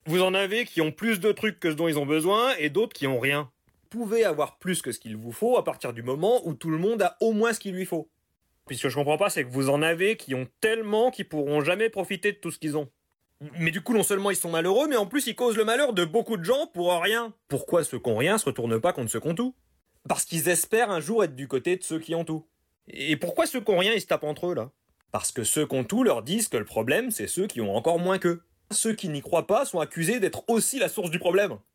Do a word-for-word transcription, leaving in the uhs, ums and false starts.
Vous en avez qui ont plus de trucs que ce dont ils ont besoin et d'autres qui ont rien. Vous pouvez avoir plus que ce qu'il vous faut à partir du moment où tout le monde a au moins ce qu'il lui faut. Puis ce que je comprends pas, c'est que vous en avez qui ont tellement qu'ils pourront jamais profiter de tout ce qu'ils ont. Mais du coup, non seulement ils sont malheureux, mais en plus ils causent le malheur de beaucoup de gens pour rien. Pourquoi ceux qui ont rien se retournent pas contre ceux qui ont tout? Parce qu'ils espèrent un jour être du côté de ceux qui ont tout. Et pourquoi ceux qui ont rien, ils se tapent entre eux, là? Parce que ceux qui ont tout leur disent que le problème, c'est ceux qui ont encore moins qu'eux. Ceux qui n'y croient pas sont accusés d'être aussi la source du problème.